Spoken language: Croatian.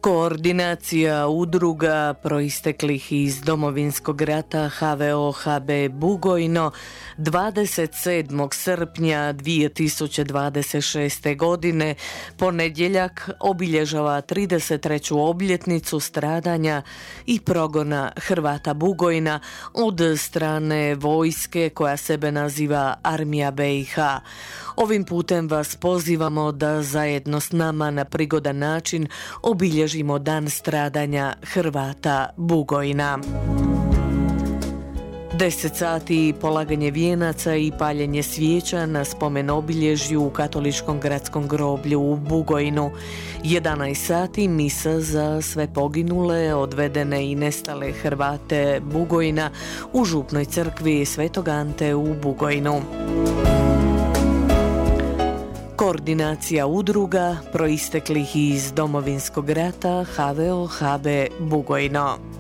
Koordinacija udruga proisteklih iz Domovinskog rata HVO-HB Bugojno 27. srpnja 2026. godine ponedjeljak obilježava 33. obljetnicu stradanja i progona Hrvata Bugojna od strane vojske koja sebe naziva Armija BiH. Ovim putem vas pozivamo da zajedno s nama na prigodan način obilježimo dan stradanja Hrvata Bugojna. 10 sati polaganje vijenaca i paljenje svijeća na spomen obilježju u Katoličkom gradskom groblju u Bugojnu. 11 sati misa za sve poginule, odvedene i nestale Hrvate Bugojna u župnoj crkvi Svetog Ante u Bugojnu. Koordinacija udruga proisteklih iz Domovinskog rata HVO-HB Bugojno.